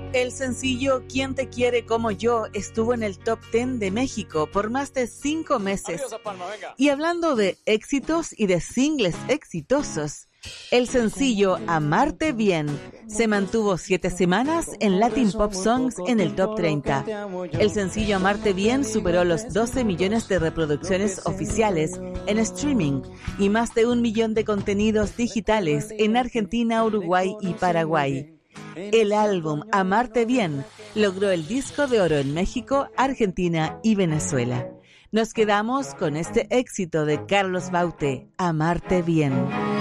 El sencillo ¿Quién te quiere como yo? Estuvo en el Top 10 de México por más de 5 meses. Y hablando de éxitos y de singles exitosos, el sencillo Amarte Bien se mantuvo 7 semanas en Latin Pop Songs en el Top 30. El sencillo Amarte Bien superó los 12 millones de reproducciones oficiales en streaming y más de 1 millón de contenidos digitales en Argentina, Uruguay y Paraguay. El álbum Amarte Bien logró el disco de oro en México, Argentina y Venezuela. Nos quedamos con este éxito de Carlos Baute, Amarte Bien.